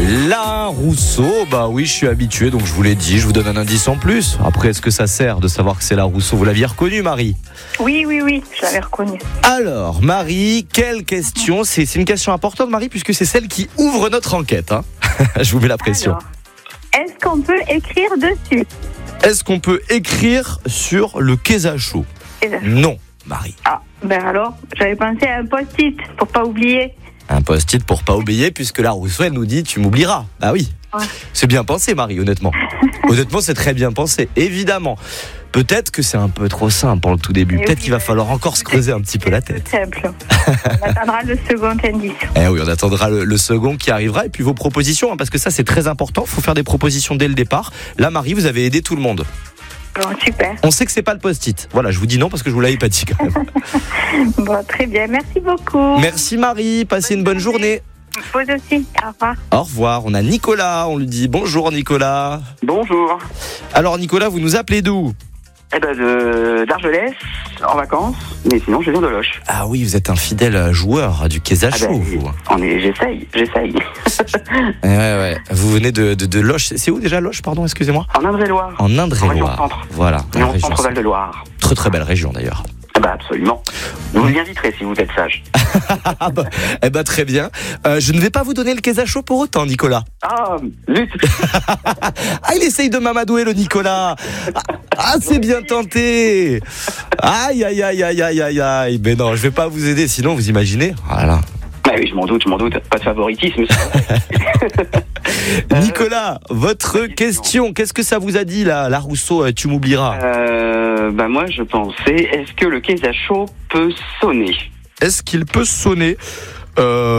La Rousseau, bah oui, je suis habitué, donc je vous l'ai dit, je vous donne un indice en plus. Après, est-ce que ça sert de savoir que c'est la Rousseau? Vous l'aviez reconnue, Marie? Oui, je l'avais reconnue. Alors, Marie, quelle question? C'est une question importante, Marie, puisque c'est celle qui ouvre notre enquête. Hein. Je vous mets la pression. Alors, est-ce qu'on peut écrire dessus? Est-ce qu'on peut écrire sur le Quesacho? Non, Marie. Ah, ben alors, j'avais pensé à un post-it pour pas oublier. Un post-it pour pas oublier, puisque la Rousseau, elle nous dit tu m'oublieras. Bah oui. Ouais. C'est bien pensé, Marie, honnêtement. Honnêtement, c'est très bien pensé, évidemment. Peut-être que c'est un peu trop simple pour le tout début. Peut-être qu'il va falloir encore se creuser un petit peu la tête. Simple. On attendra le second indice. Eh oui, on attendra le second qui arrivera. Et puis vos propositions, hein, parce que ça, c'est très important. Il faut faire des propositions dès le départ. Là, Marie, vous avez aidé tout le monde. Bon, super. On sait que c'est pas le post-it. Voilà, je vous dis non parce que je vous l'avais pas dit quand même. Bon, très bien. Merci beaucoup. Merci Marie. Passez une bonne journée. Vous aussi. Au revoir. Au revoir. On a Nicolas. On lui dit bonjour Nicolas. Bonjour. Alors Nicolas, vous nous appelez d'où? Eh ben d'Argelès, en vacances, mais sinon je viens de Loches. Ah oui, vous êtes un fidèle joueur du Quesacho, vous. J'essaye. Ouais. Vous venez de Loches. C'est où déjà Loches, pardon, excusez-moi? En Indre-et-Loire. En Indre-et-Loire. Région centre. Voilà. Région centre Val-de-Loire. Très très belle région d'ailleurs. Eh ben absolument. Vous m'y inviterez si vous êtes sage. Eh ben très bien. Je ne vais pas vous donner le Quesacho pour autant, Nicolas. Ah, zut. Ah, il essaye de m'amadouer, le Nicolas. Ah, c'est bien tenté. Aïe. Mais non, je vais pas vous aider, sinon vous imaginez. Voilà. Ah oui, je m'en doute. Pas de favoritisme. Nicolas, votre question, qu'est-ce que ça vous a dit là, la Rousseau, tu m'oublieras? Moi je pensais, est-ce que le Quesacho peut sonner? Est-ce qu'il peut sonner?